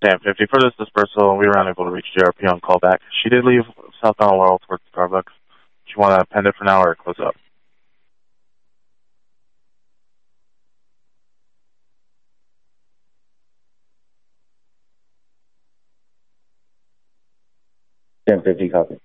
Damn, 50 for this dispersal. We were unable to reach JRP on callback. She did leave southbound Laurel towards Starbucks. Do you want to append it for now or close up? Ten 50, copy.